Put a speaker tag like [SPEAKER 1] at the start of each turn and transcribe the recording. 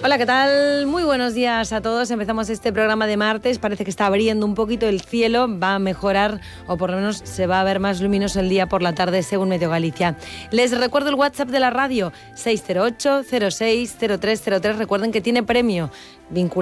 [SPEAKER 1] Hola, ¿qué tal? Muy buenos días a todos. Empezamos este programa de martes. Parece que está abriendo un poquito el cielo. Va a mejorar, o por lo menos se va a ver más luminoso el día por la tarde, según Meteo Galicia. Les recuerdo el WhatsApp de la radio, 608 06 0303. Recuerden que tiene premio vinculado